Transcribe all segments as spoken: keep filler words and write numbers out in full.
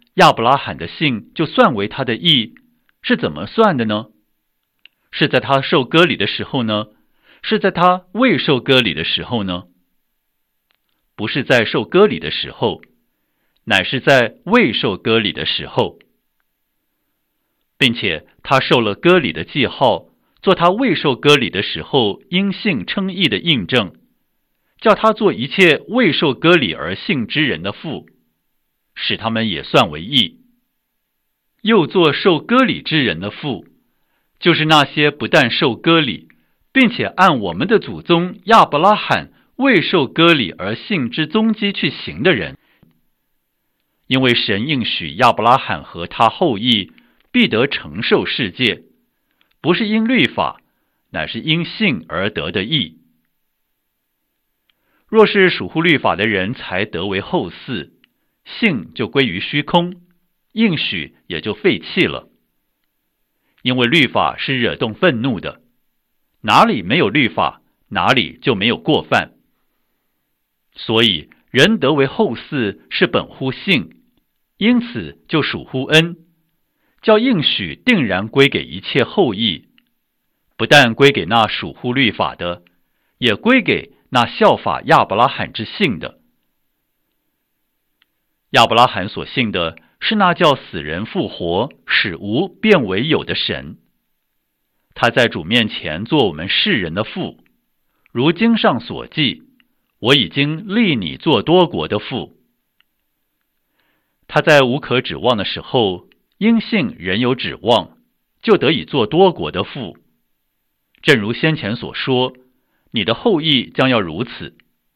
亚伯拉罕的信就算为他的义，是怎么算的呢？是在他受割礼的时候呢？是在他未受割礼的时候呢？不是在受割礼的时候，乃是在未受割礼的时候，并且他受了割礼的记号，做他未受割礼的时候因信称义的印证，叫他做一切未受割礼而信之人的父，使他们也算为义。又做受割礼之人的父，就是那些不但受割礼，并且按我们的祖宗亚伯拉罕未受割礼而信之踪迹去行的人。因为神应许亚伯拉罕和他后裔必得承受世界，不是因律法，乃是因信而得的义。若是属乎律法的人才得为后嗣，信就归于虚空，应许也就废弃了。因为律法是惹动愤怒的，哪里没有律法，哪里就没有过犯。所以人得为后嗣是本乎信，因此就属乎恩，叫应许定然归给一切后裔，不但归给那属乎律法的，也归给那效法亚伯拉罕之信的。亚伯拉罕所信的是那叫死人复活，使无变为有的神。他在主面前做我们世人的父，如经上所记，我已经立你做多国的父。他在无可指望的时候，因信仍有指望，就得以做多国的父。正如先前所说，你的后裔将要如此。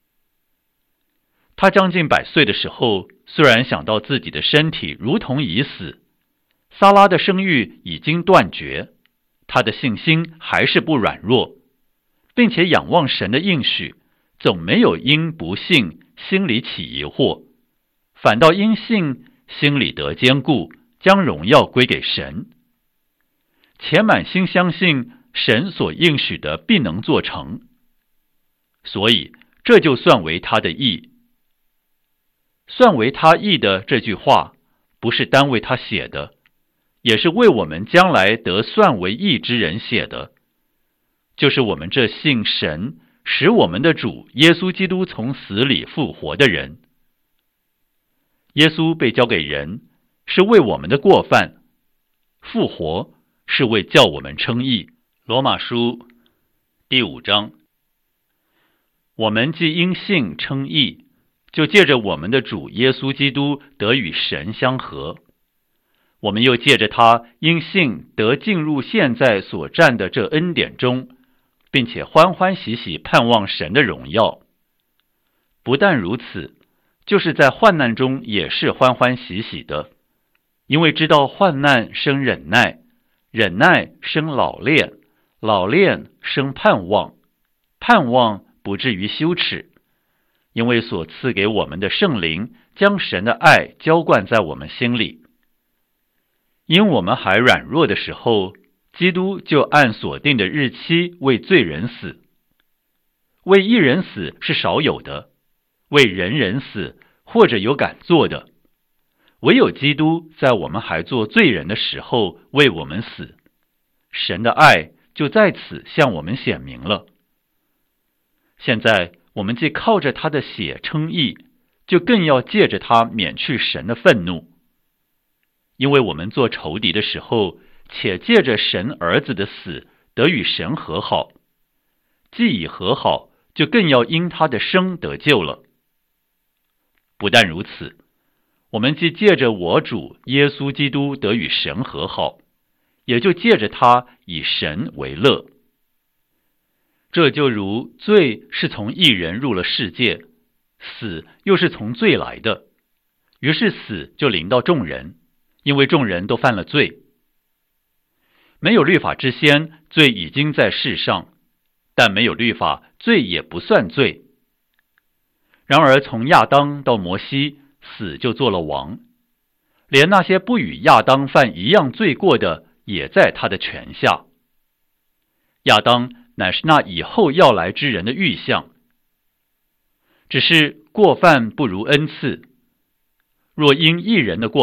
他将近百岁的时候，虽然想到自己的身体如同已死，撒拉的生育已经断绝，他的信心还是不软弱，并且仰望神的应许，总没有因不信心里起疑惑，反倒因信心里得坚固，将荣耀归给神。且满心相信神所应许的必能做成，所以这就算为他的义。算为他义的这句话，不是单为他写的，也是为我们将来得算为义之人写的，就是我们这信神使我们的主耶稣基督从死里复活的人。耶稣被交给人，是为我们的过犯；复活是为叫我们称义。罗马书第五章，我们既因信称义，就借着我们的主耶稣基督得与神相合。我们又借着他因信得进入现在所占的这恩典中，并且欢欢喜喜盼望神的荣耀。不但如此，就是在患难中也是欢欢喜喜的，因为知道患难生忍耐，忍耐生老练，老练生盼望，盼望不至于羞耻，因为所赐给我们的圣灵将神的爱浇灌在我们心里。因我们还软弱的时候，基督就按所定的日期为罪人死。为一人死是少有的，为人人死或者有敢做的，唯有基督在我们还做罪人的时候为我们死，神的爱就在此向我们显明了。现在我们既靠着他的血称义，就更要借着他免去神的愤怒。因为我们做仇敌的时候，且借着神儿子的死得与神和好，既已和好，就更要因他的生得救了。不但如此，我们既借着我主耶稣基督得与神和好，也就借着他以神为乐。这就如罪是从一人入了世界，死又是从罪来的，于是死就临到众人，因为众人都犯了罪。没有律法之先，罪已经在世上，但没有律法，罪也不算罪。然而从亚当到摩西，死就做了王，连那些不与亚当犯一样罪过的，也在他的权下。亚当乃是那以后要来之人的预像。只是过犯不如恩赐，若因一人的过